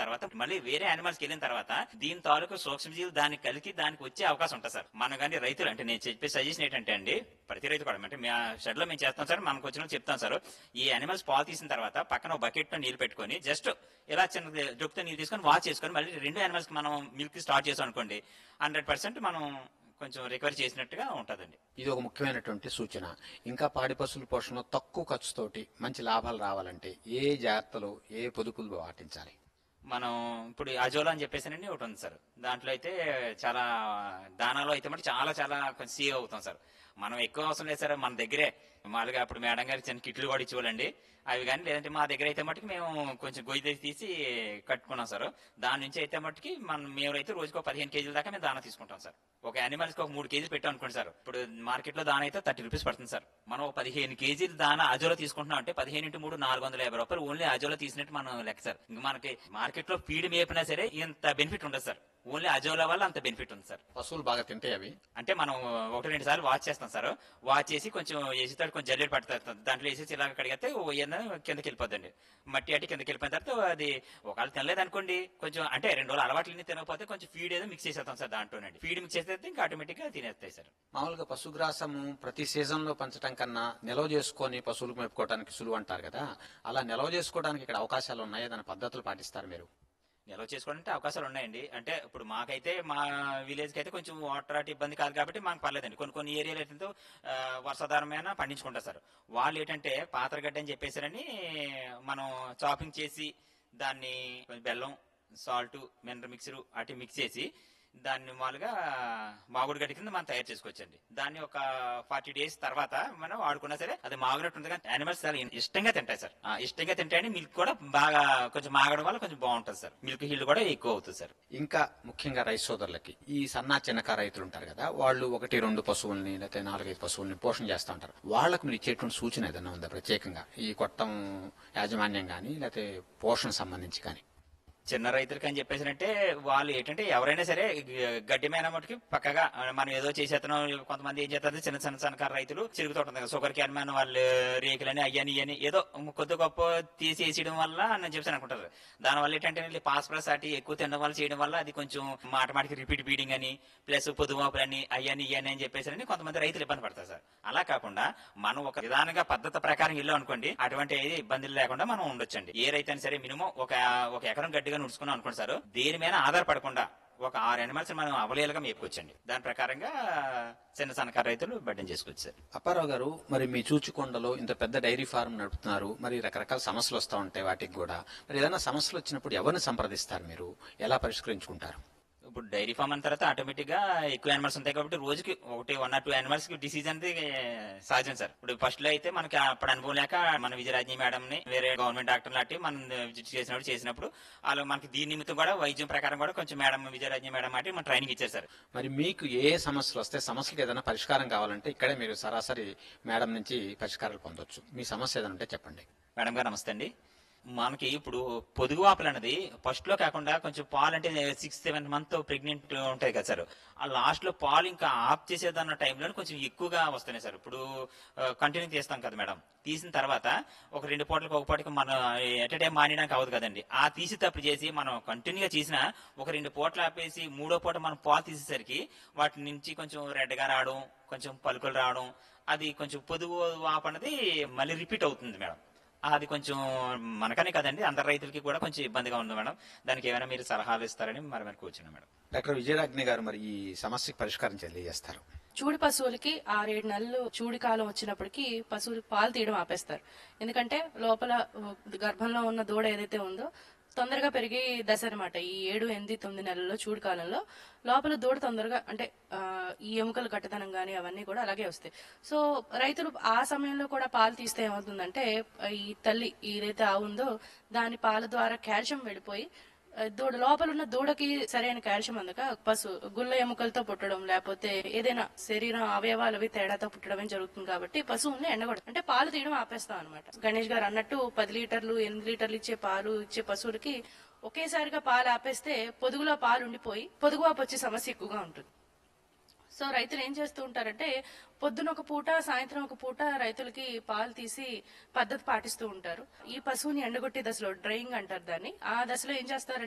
తర్వాత మళ్ళీ వేరే యానిమల్స్ కి వెళ్ళిన తర్వాత దీని తాలూకు సూక్ష్మజీవులు దానికి కలిగి దానికి వచ్చే అవకాశం ఉంటుంది సార్. మన కానీ రైతులు అంటే నేను చెప్పే సజెషన్ ఏంటంటే అండి, ప్రతి రైతు కూడా అంటే షెడ్ లో మేము చేస్తాం సార్, మనకు వచ్చిన చెప్తాం సార్. ఈ యానిమల్స్ పాలు తీసిన తర్వాత పక్కన ఒక బకెట్ లో నీళ్లు పెట్టుకొని జస్ట్ ఇలా చిన్న డ్రిప్తో నీళ్ళు తీసుకొని వాష్ చేసుకొని మళ్ళీ రెండు యానిమల్స్ కి మనం మిల్క్ స్టార్ట్ చేసాం అనుకోండి, 100% మనం కొంచెం రికవర్ చేసినట్టుగా ఉంటుందండి. ఇది ఒక ముఖ్యమైనటువంటి సూచన. ఇంకా పాడి పశువుల పోషణలో తక్కువ ఖర్చుతోటి మంచి లాభాలు రావాలంటే ఏ జాగ్రత్తలు, ఏ పొదుపులు పాటించాలి? మనం ఇప్పుడు అజోలా అని చెప్పేసానండి ఒకటి ఉంది సార్. దాంట్లో అయితే చాలా దానాలో అయితే మటు చాలా చాలా కొంచెం సేవ్ అవుతాం సార్. మనం ఎక్కువ అవసరం లేదు సార్, మన దగ్గరే మామూలుగా అప్పుడు మేడం గారి చిన్న కిట్లు కూడా ఇచ్చేవాళ్ళండి. అవి కానీ లేదంటే మా దగ్గర అయితే మటుకు మేము కొంచెం గొయ్యి తీసి కట్టుకున్నాం సార్. దాని నుంచి అయితే మట్టుకి మేమైతే రోజుకు 15 కేజీల దాకా మేము దానా తీసుకుంటాం సార్. ఒక యానిమల్స్ కి ఒక 3 కేజీలు పెట్టాం అనుకోండి సార్, ఇప్పుడు మార్కెట్ లో దానా అయితే 30 రూపీస్ పడుతుంది సార్. మనం 15 కేజీలు దానా అజోలో తీసుకుంటున్నాం అంటే 15 × 3 450 రూపాయలు ఓన్లీ అజోలో తీసినట్టు మనం లెక్క సార్. ఇంకా మనకి మార్కెట్ లో ఫీడ్ మేపినా సరే ఇంత బెనిఫిట్ ఉండదు సార్, ఓన్లీ అజోలా వల్ల అంత బెనిఫిట్ ఉంది సార్. పశువులు బాగా తింటాయి అవి అంటే మనం 1-2 సార్లు వాచ్ చేస్తాం సార్. వాచ్ చేసి కొంచెం వేసేటాడు కొంచెం జల్లెడు పడతారు, దాంట్లో వేసేసి ఇలా కడిగితే కిందకి వెళ్ళిపోద్దండి. మట్టి అట్టి కిందకి వెళ్ళిపోయిన తర్వాత అది ఒకవేళ తినలేదు అనుకోండి, కొంచెం అంటే 2 రోజులు అలవాట్లు తినకపోతే కొంచెం ఫీడ్ ఏదో మిక్స్ చేసేస్తాం సార్. దాంట్లోనండి ఫీడ్ మిక్స్ చేస్తే ఇంకా ఆటోమేటిక్ గా తినేస్తాయి సార్. మామూలుగా పశుగ్రాసము ప్రతి సీజన్ లో పెంచడం కన్నా నిల్వ చేసుకొని పశువులకు మేపుకోవడానికి సులువు అంటారు కదా, అలా నిల్వ చేసుకోవడానికి ఇక్కడ అవకాశాలు ఉన్నాయా? దాని పద్ధతులు పాటిస్తారు మీరు? నిల్వ చేసుకోవడానికి అవకాశాలు ఉన్నాయండి. అంటే ఇప్పుడు మాకైతే మా విలేజ్ కి అయితే కొంచెం వాటర్ అటు ఇబ్బంది కాదు కాబట్టి మాకు పర్లేదండి. కొన్ని ఏరియాలు ఏంటంటే వర్షాధారమైన పండించుకుంటారు సార్. వాళ్ళు ఏంటంటే పాతరగడ్డ అని చెప్పేసారని మనం చాపింగ్ చేసి దాన్ని బెల్లం, సాల్ట్, మినరల్ మిక్సర్ అటు మిక్స్ చేసి దాన్ని మామూలుగా మాగుడు గడ్డి కింద మనం తయారు చేసుకోవచ్చండి. దాన్ని ఒక 40 డేస్ తర్వాత మనం వాడుకున్నా సరే అది మాగునట్టు ఉంటుంది. కానీ యానిమల్స్ చాలా ఇష్టంగా తింటాయి సార్. ఇష్టంగా తింటాయని మిల్క్ కూడా బాగా కొంచెం మాగడం వల్ల కొంచెం బాగుంటుంది సార్, మిల్క్ హీల్డ్ కూడా ఎక్కువ అవుతుంది సార్. ఇంకా ముఖ్యంగా రైతు సోదరులకి, ఈ సన్నా చిన్నకారు రైతులు ఉంటారు కదా, వాళ్ళు 1-2 పశువుల్ని లేకపోతే 4-5 పశువుల్ని పోషణ చేస్తూ ఉంటారు. వాళ్ళకు మీరు ఇచ్చేటువంటి సూచన ఏదైనా ఉందా ప్రత్యేకంగా ఈ కొత్త యాజమాన్యం కానీ లేకపోతే పోషణ సంబంధించి కానీ? చిన్న రైతులకి అని చెప్పేసినట్టే వాళ్ళు ఏంటంటే ఎవరైనా సరే గడ్డి మీద మటుకి పక్కగా మనం ఏదో చేసేస్తున్నాం. కొంతమంది ఏం చేస్తారు, చిన్న చిన్న సన్నకారు రైతులు తిరుగుతుంటారు కదా, షుగర్ క్యాన్ మ్యాన్ వాళ్ళు రేకులని అయ్యని ఇయని ఏదో కొద్ది గొప్ప తీసి వేసేయడం వల్ల నేను చెప్పి అనుకుంటారు. దానివల్ల ఏంటంటే పాస్పరస్ అటు ఎక్కువ తినడం వల్ల చేయడం వల్ల అది కొంచెం మాటమాటికి రిపీట్ బీడింగ్ అని ప్లస్ పొదుమాపులని అయ్యని ఇయని అని చెప్పేసి కొంతమంది రైతులు ఇబ్బంది పడతారు సార్. అలా కాకుండా మనం ఒక విధానంగా పద్ధతి ప్రకారం ఇల్లు అనుకోండి, అటువంటి ఇబ్బందులు లేకుండా మనం ఉండొచ్చండి. ఏ రైతు అయినా సరే మినిమం ఒక ఎకరం గడ్డిగా నుడుచుకున్నాం అనుకోండి సార్, దేని మీద ఆధారపడకుండా ఒక 6 యానిమల్స్ మనం అవలేలుగా మేపుకొచ్చండి. దాని ప్రకారంగా చిన్న సన్నకారు రైతులు బడ్డం చేసుకోవచ్చు సార్. అప్పారావు గారు, మరి మీ చూచికొండలో ఇంత పెద్ద డైరీ ఫార్మ్ నడుపుతున్నారు, మరి రకరకాల సమస్యలు వస్తూ ఉంటాయి వాటికి కూడా, మరి ఏదైనా సమస్యలు వచ్చినప్పుడు ఎవరిని సంప్రదిస్తారు, మీరు ఎలా పరిష్కరించుకుంటారు? ఇప్పుడు డైరీ ఫార్మ్ అన్న తర్వాత ఆటోమేటిక్ గా ఎక్కువ యానిమల్స్ ఉంటాయి కాబట్టి రోజుకి 1-2 యానిమల్స్ కి డిసీజ్ అనేది సహజం సార్. ఇప్పుడు ఫస్ట్ లో అయితే మనకి అప్పుడు అనుభవం లేక మన విజయరాజ్ని మేడం ని వేరే గవర్నమెంట్ డాక్టర్ లాంటి మనం విజిట్ చేసినప్పుడు వాళ్ళు మనకి దీని నిమిత్తం కూడా వైద్యం ప్రకారం కూడా కొంచెం మేడం విజయరాజ్ని మేడం అంటే మన ట్రైనింగ్ ఇచ్చారు సార్. మరి మీకు ఏ సమస్యలు వస్తే సమస్యలకు ఏదైనా పరిష్కారం కావాలంటే ఇక్కడే మీరు సరాసరి మేడం నుంచి పరిష్కారాలు పొందొచ్చు. మీ సమస్య ఏదైనా ఉంటే చెప్పండి. మేడం గారు నమస్తే అండి. మనకి ఇప్పుడు పొదుగువాపులు అనేది ఫస్ట్ లో కాకుండా కొంచెం పాలు అంటే 6-7 మంత్ ప్రెగ్నెంట్ ఉంటాయి కదా సార్, ఆ లాస్ట్ లో పాలు ఇంకా ఆఫ్ చేసేదన్న టైంలో కొంచెం ఎక్కువగా వస్తున్నాయి సార్. ఇప్పుడు కంటిన్యూ చేస్తాం కదా మేడం, తీసిన తర్వాత ఒక 2 పూటలకు ఒక పూటకి మనం ఎట్ టైం మానేయడానికి అవ్వదు కదండి. ఆ తీసి తప్పు చేసి మనం కంటిన్యూగా చేసిన ఒక 2 పూటలు ఆపేసి 3వ పూట మనం పాలు తీసేసరికి వాటి నుంచి కొంచెం రెడ్గా రావడం, కొంచెం పలుకులు రావడం, అది కొంచెం పొదుగు వాపు అనేది మళ్ళీ రిపీట్ అవుతుంది మేడం. అది కొంచెం మనకనే కదండి అందరు రైతులకి కూడా కొంచెం ఇబ్బందిగా ఉంది మేడం. దానికి ఏమైనా మీరు సలహాలు ఇస్తారని మరి కూర్చున్నాం మేడం. డాక్టర్ విజయరాజ్ని గారు, మరి ఈ సమస్యకి పరిష్కారం తెలియజేస్తారు. చూడి పశువులకి 6-7 నెలలు చూడి కాలం వచ్చినప్పటికీ పశువులు పాలు తీయడం ఆపేస్తారు. ఎందుకంటే లోపల గర్భంలో ఉన్న దూడ ఏదైతే ఉందో తొందరగా పెరిగే దశ అనమాట. ఈ 7, 8, 9 నెలల్లో చూడు కాలంలో లోపల దూడ తొందరగా అంటే ఈ ఎముకలు గట్టిదనం గానీ అవన్నీ కూడా అలాగే వస్తాయి. సో రైతులు ఆ సమయంలో కూడా పాలు తీస్తే ఏమవుతుందంటే ఈ తల్లి ఏదైతే ఆవు ఉందో దాని పాల ద్వారా కాల్షియం వెళ్ళిపోయి దూడ లోపల ఉన్న దూడకి సరైన కాల్షియం అందక పశు గుల్ల ఎముకలతో పుట్టడం లేకపోతే ఏదైనా శరీరం అవయవాలు అవి తేడాతో పుట్టడమే జరుగుతుంది. కాబట్టి పశువుల్ని ఎండగొడ అంటే పాలు తీయడం ఆపేస్తాం అనమాట. గణేష్ గారు అన్నట్టు 10 లీటర్లు 8 లీటర్లు ఇచ్చే పాలు ఇచ్చే పశువులకి ఒకేసారిగా పాలు ఆపేస్తే పొదుగులో పాలు ఉండిపోయి పొదుగువాపు వచ్చే సమస్య ఎక్కువగా ఉంటుంది. సో రైతులు ఏం చేస్తూ ఉంటారంటే పొద్దున ఒక పూట సాయంత్రం ఒక పూట రైతులకి పాలు తీసి పద్ధతి పాటిస్తూ ఉంటారు. ఈ పశువుని ఎండగొట్టే దశలో డ్రైయింగ్ అంటారు దాన్ని, ఆ దశలో ఏం చేస్తారంటే